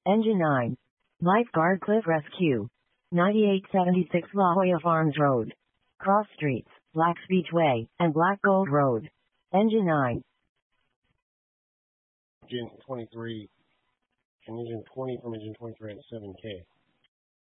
Engine 9. Lifeguard Cliff Rescue. 9876 La Jolla Farms Road. Cross Streets, Blacks Beach Way, and Black Gold Road. Engine 9. Engine 23 and engine 20 from engine 23 at 7K.